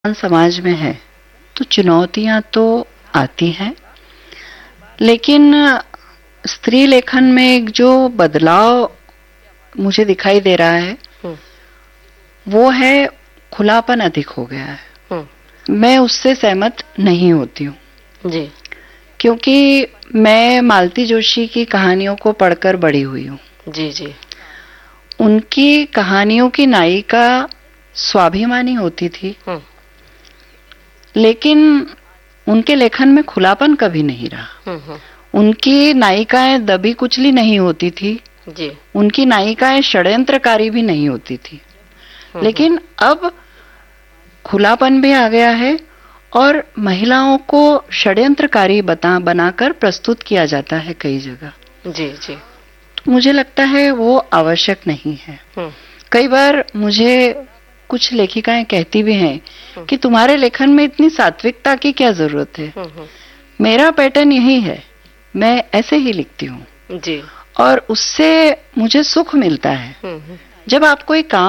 समाज में है तो चुनौतियां तो आती हैं, लेकिन स्त्री लेखन में एक जो बदलाव मुझे दिखाई दे रहा है वो है खुलापन अधिक हो गया है। मैं उससे सहमत नहीं होती हूँ जी। क्योंकि मैं मालती जोशी की कहानियों को पढ़कर बड़ी हुई हूँ। जी जी। उनकी कहानियों की नायिका स्वाभिमानी होती थी, लेकिन उनके लेखन में खुलापन कभी नहीं रहा। उनकी नायिकाएं दबी कुचली नहीं होती थी जी। उनकी नायिकाएं षड्यंत्रकारी भी नहीं होती थी। लेकिन अब खुलापन भी आ गया है और महिलाओं को षड्यंत्रकारी बनाकर प्रस्तुत किया जाता है कई जगह। जी जी। तो मुझे लगता है वो आवश्यक नहीं है। कई बार मुझे कुछ लेखिकाएं कहती भी हैं कि तुम्हारे लेखन में इतनी सात्विकता की क्या जरूरत है। मेरा पैटर्न यही है, मैं ऐसे ही लिखती हूँ जी। और उससे मुझे सुख मिलता है। जब आप कोई काम